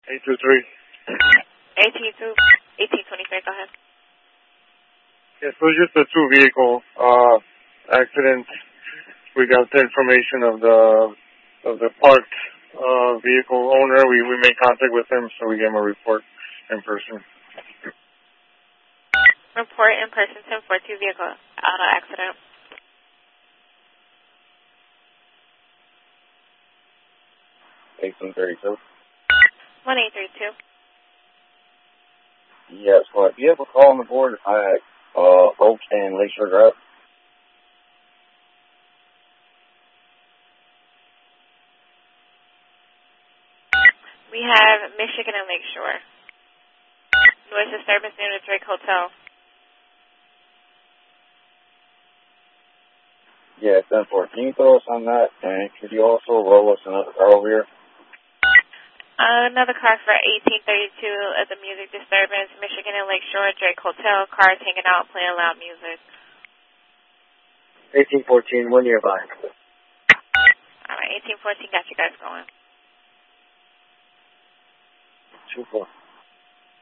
823. 1823, go ahead. Yes, it was just a two-vehicle accident. We got the information of the parked vehicle owner. We made contact with him, so we gave him a report in person. Report in person, 1042 vehicle auto accident. (1832) 1832. Yes, well, do you have a call on the board at Oak and Lakeshore Drive? We have Michigan and Lakeshore. Noise disturbance near the Drake Hotel. Yeah, 10-4. Can you throw us on that? And could you also roll us another car over here? Another car for 1832 at the music disturbance, Michigan and Lakeshore, Drake Hotel. Cars hanging out, playing loud music. 1814, we're nearby. All right, 1814 got you guys going. 2-4.